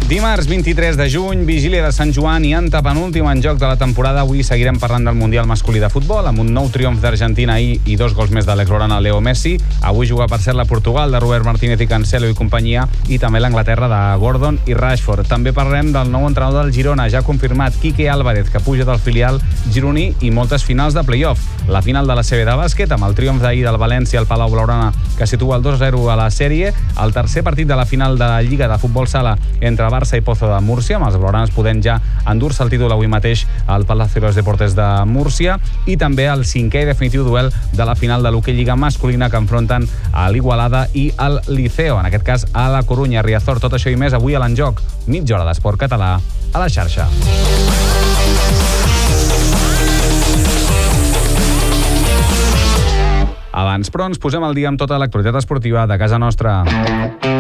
Dimarts 23 de juny, vigília de Sant Joan i antepenúltim en joc de la temporada. Avui seguirem parlant del Mundial masculí de futbol amb un nou triomf d'Argentina ahir i 2 gols més de l'exblaugrana Leo Messi. Avui juga per cert la Portugal de Robert Martínez i Cancelo i companyia, i també l'Anglaterra de Gordon i Rashford. També parlem del nou entrenador del Girona, ja confirmat, Quique Álvarez, que puja del filial gironí, i moltes finals de play-off. La final de la CB de bàsquet, amb el triomf d'ahir del València al Palau Blaugrana, que situa el 2-0 a la sèrie. El tercer partit de la final de la Lliga de Futbol Sala entre Barça i Pozo de Múrcia, amb els blaugranes podent ja endur-se el títol avui mateix al Palacio de los Deportes de Múrcia. I també el 5è i definitiu duel de la final de l'Hockey Lliga masculina, que enfronten a l'Igualada i el Liceo, en aquest cas a la Corunya, Riazor. Tot això i més avui a l'Enjoc, mitja hora d'esport català a la xarxa. Abans, però, ens posem al dia amb tota l'actualitat esportiva de casa nostra.